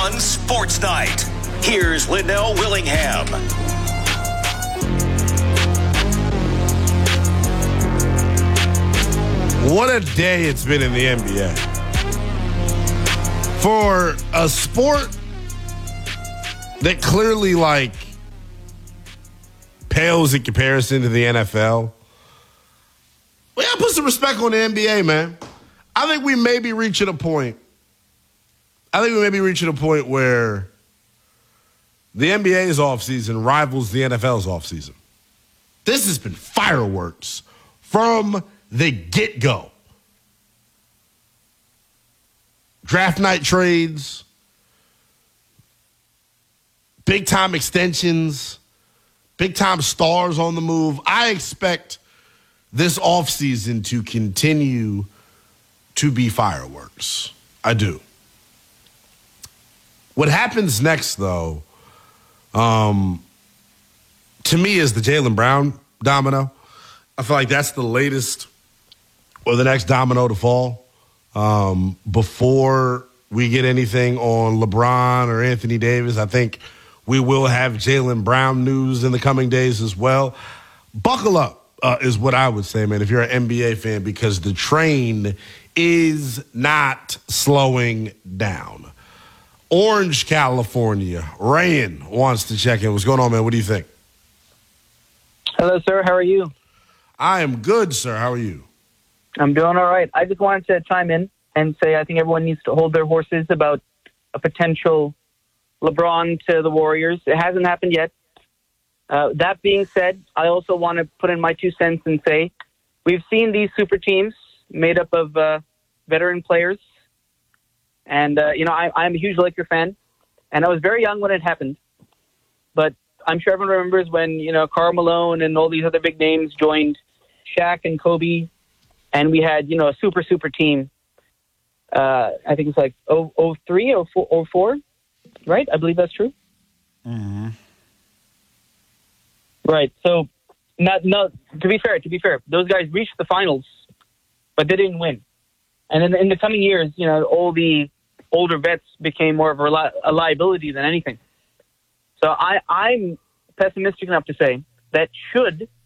On Sports Night, here's Linnell Willingham. What a day it's been in the NBA. For a sport that clearly, pales in comparison to the NFL, we gotta put some respect on the NBA, man. I think we may be reaching a point. Where the NBA's offseason rivals the NFL's offseason. This has been fireworks from the get-go. Draft night trades, big-time extensions, big-time stars on the move. I expect this offseason to continue to be fireworks. I do. What happens next, though, to me, is the Jaylen Brown domino. I feel like that's the latest or the next domino to fall before we get anything on LeBron or Anthony Davis. I think we will have Jaylen Brown news in the coming days as well. Buckle up is what I would say, man, if you're an NBA fan, because the train is not slowing down. Orange, California. Rayan wants to check in. What's going on, man? What do you think? Hello, sir. How are you? I am good, sir. How are you? I'm doing all right. I just wanted to chime in and say I think everyone needs to hold their horses about a potential LeBron to the Warriors. It hasn't happened yet. That being said, I also want to put in my 2 cents and say we've seen these super teams made up of veteran players. And, I'm a huge Laker fan, and I was very young when it happened. But I'm sure everyone remembers when, Karl Malone and all these other big names joined Shaq and Kobe, and we had, a super, super team. I think it's like 03, 04, right? I believe that's true. Mm-hmm. Right. So, to be fair, those guys reached the finals, but they didn't win. And in the coming years, all the older vets became more of a liability than anything. So I'm pessimistic enough to say that should